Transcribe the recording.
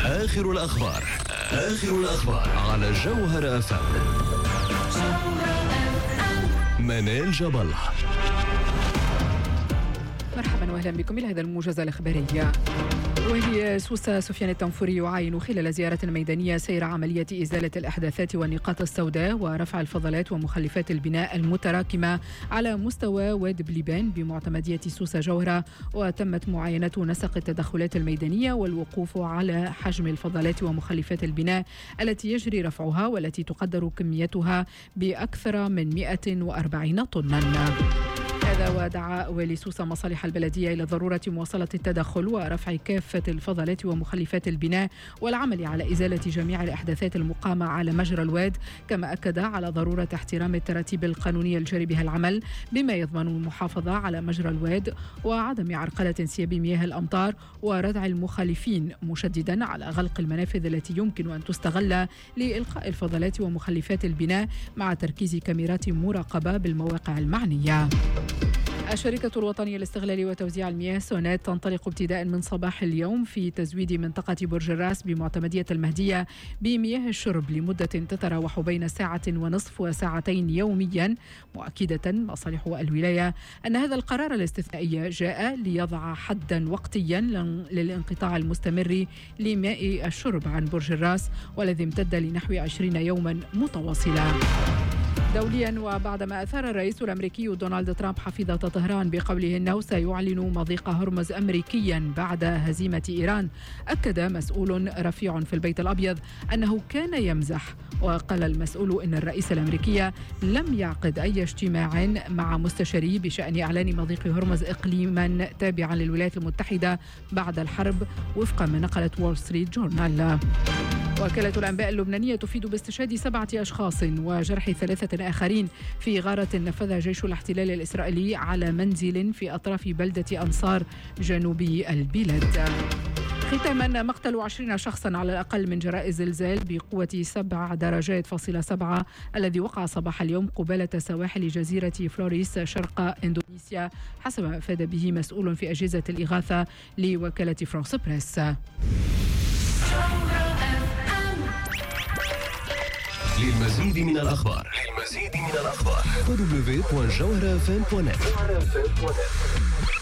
آخر الأخبار على جوهر FM. منال جاب الله. مرحبا واهلا بكم الى هذا الموجز الاخباري. والي سوسة سفيان التنفوري يعاين خلال زيارة ميدانية سير عملية إزالة الإحداثات والنقاط السوداء ورفع الفضلات ومخلفات البناء المتراكمة على مستوى واد بليبان بمعتمدية سوسة جوهرة، وتمت معاينة نسق التدخلات الميدانية والوقوف على حجم الفضلات ومخلفات البناء التي يجري رفعها والتي تقدر كميتها بأكثر من 140 طنا. هذا ودعا والي سوسة مصالح البلدية إلى ضرورة مواصلة التدخل ورفع كافة الفضلات ومخلفات البناء والعمل على إزالة جميع الإحداثات المقامة على مجرى الواد، كما أكد على ضرورة احترام التراتيب القانونية الجاري بها العمل بما يضمن المحافظة على مجرى الواد وعدم عرقلة انسياب مياه الأمطار وردع المخالفين، مشددا على غلق المنافذ التي يمكن أن تستغل لإلقاء الفضلات ومخلفات البناء مع تركيز كاميرات مراقبة بالمواقع المعنية. الشركة الوطنية لاستغلال وتوزيع المياه سونات تنطلق ابتداء من صباح اليوم في تزويد منطقة برج الراس بمعتمدية المهدية بمياه الشرب لمدة تتراوح بين ساعة ونصف وساعتين يوميا، مؤكدة مصالح الولاية أن هذا القرار الاستثنائي جاء ليضع حدا وقتيا للانقطاع المستمر لماء الشرب عن برج الراس والذي امتد لنحو 20 يوما متواصلا. دوليا، وبعدما أثار الرئيس الأمريكي دونالد ترامب حفيظة طهران بقوله أنه سيعلن مضيق هرمز أمريكيا بعد هزيمة إيران، أكد مسؤول رفيع في البيت الأبيض أنه كان يمزح. وقال المسؤول إن الرئيس الأمريكي لم يعقد أي اجتماع مع مستشاري بشأن إعلان مضيق هرمز إقليما تابعا للولايات المتحدة بعد الحرب، وفق ما نقلت وول ستريت جورنال. وكالة الأنباء اللبنانية تفيد باستشهاد 7 أشخاص وجرح 3 آخرين في غارة نفذها جيش الاحتلال الإسرائيلي على منزل في أطراف بلدة أنصار جنوبي البلاد. ختاما، مقتل 20 شخصا على الأقل من جراء زلزال بقوة 7 درجات فاصلة 7 الذي وقع صباح اليوم قبالة سواحل جزيرة فلوريس شرق إندونيسيا، حسب ما أفاد به مسؤول في أجهزة الإغاثة لوكالة فرانس بريس. للمزيد من الأخبار www.jawharfm.net.